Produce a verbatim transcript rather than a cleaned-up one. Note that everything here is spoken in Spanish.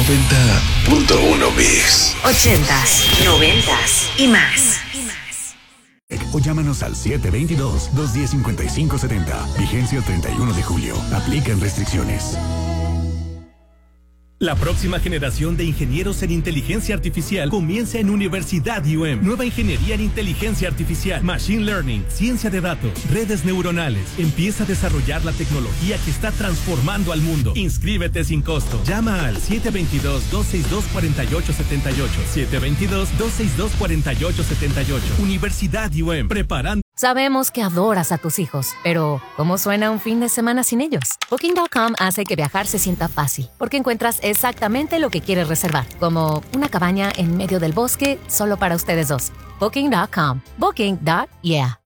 noventa punto uno Mix. Ochentas, noventas y más. O llámanos al siete dos dos, dos uno cero, cinco cinco siete cero. Vigencia treinta y uno de julio. Aplican restricciones. La próxima generación de ingenieros en inteligencia artificial comienza en Universidad U M. Nueva ingeniería en inteligencia artificial, machine learning, ciencia de datos, redes neuronales. Empieza a desarrollar la tecnología que está transformando al mundo. Inscríbete sin costo. Llama al siete dos dos, dos seis dos, cuatro ocho siete ocho. siete dos dos, dos seis dos, cuatro ocho siete ocho. Universidad U M. Preparando. Sabemos que adoras a tus hijos, pero ¿cómo suena un fin de semana sin ellos? Booking punto com hace que viajar se sienta fácil, porque encuentras exactamente lo que quieres reservar, como una cabaña en medio del bosque solo para ustedes dos. Booking punto com. Booking. Yeah.